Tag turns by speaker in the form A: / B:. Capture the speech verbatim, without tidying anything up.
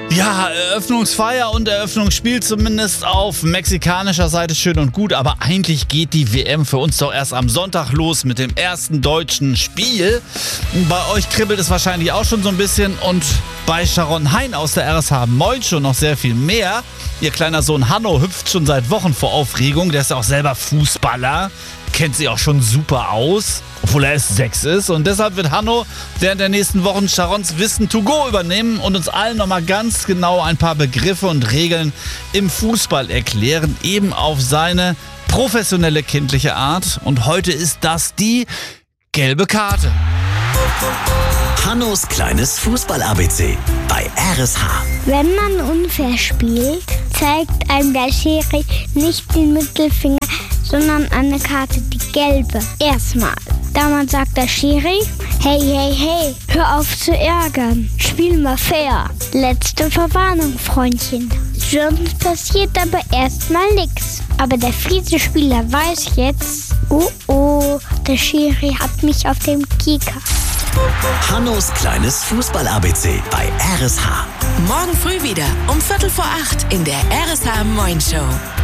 A: Ja, Eröffnungsfeier und Eröffnungsspiel zumindest auf mexikanischer Seite schön und gut, aber eigentlich geht die W M für uns doch erst am Sonntag los mit dem ersten deutschen Spiel. Bei euch kribbelt es wahrscheinlich auch schon so ein bisschen und bei Sharon Hein aus der R S H Moin schon noch sehr viel mehr. Ihr kleiner Sohn Hanno hüpft schon seit Wochen vor Aufregung, der ist auch selber Fußballer, kennt sich auch schon super aus, obwohl er erst sechs ist. Und deshalb wird Hanno während der nächsten Wochen Sharons Wissen to go übernehmen und uns allen nochmal ganz genau ein paar Begriffe und Regeln im Fußball erklären, eben auf seine professionelle kindliche Art. Und heute ist das die gelbe Karte.
B: Hannos kleines Fußball-A B C bei R S H.
C: Wenn man unfair spielt, zeigt einem der Schiri nicht den Mittelfinger, sondern eine Karte, die gelbe. Erstmal. Damals sagt der Schiri, hey, hey, hey, hör auf zu ärgern. Spiel mal fair. Letzte Verwarnung, Freundchen. Sonst passiert aber erstmal nix. Aber der fiese Spieler weiß jetzt, oh oh, der Schiri hat mich auf dem Kieker.
B: Hannos kleines Fußball-A B C bei R S H.
D: Morgen früh wieder um Viertel vor acht in der R S H Moin Show.